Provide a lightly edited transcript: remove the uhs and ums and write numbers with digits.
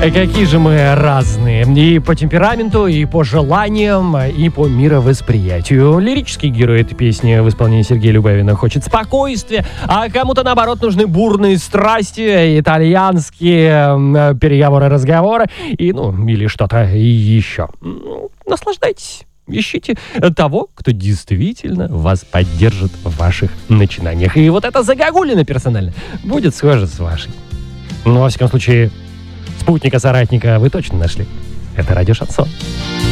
Какие же мы разные. И по темпераменту, и по желаниям, и по мировосприятию. Лирический герой этой песни в исполнении Сергея Любавина хочет спокойствия, а кому-то, наоборот, нужны бурные страсти, итальянские переговоры, разговоры, или что-то еще. Наслаждайтесь. Ищите того, кто действительно вас поддержит в ваших начинаниях. И вот эта загогулина персонально будет схожа с вашей. Во всяком случае, спутника-соратника вы точно нашли. Это радио Шансон.